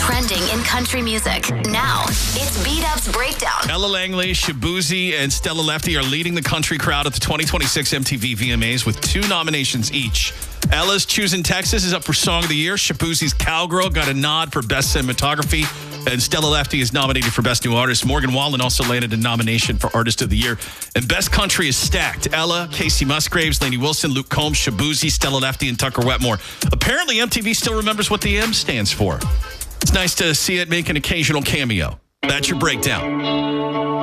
trending in country music. Now, it's B-Dub's Breakdown. Ella Langley, Shaboozey, and Stella Lefty are leading the country crowd at the 2026 MTV VMAs with 2 nominations each. Ella's Choosing Texas is up for Song of the Year. Shaboozey's Cowgirl got a nod for Best Cinematography. And Stella Lefty is nominated for Best New Artist. Morgan Wallen also landed a nomination for Artist of the Year. And Best Country is stacked. Ella, Casey Musgraves, Lainey Wilson, Luke Combs, Shaboozey, Stella Lefty, and Tucker Wetmore. Apparently, MTV still remembers what the M stands for. It's nice to see it make an occasional cameo. That's your breakdown.